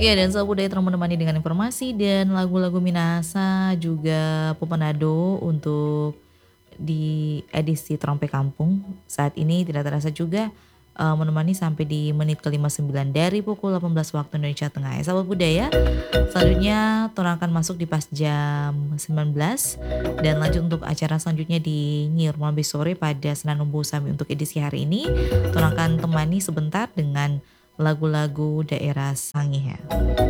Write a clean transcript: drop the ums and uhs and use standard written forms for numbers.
Iya, dan Dansa budaya telah menemani dengan informasi dan lagu-lagu Minahasa, juga Popanado untuk di edisi Trompe Kampung. Saat ini tidak terasa juga, menemani sampai di menit ke-59 dari pukul 18 waktu Indonesia Tengah ya, sahabat budaya. Selanjutnya torang akan masuk di pas jam 19 dan lanjut untuk acara selanjutnya di Nyi Rumah Sore pada Senan Umbu Sami untuk edisi hari ini. Torang akan temani sebentar dengan lagu-lagu daerah Sangihe.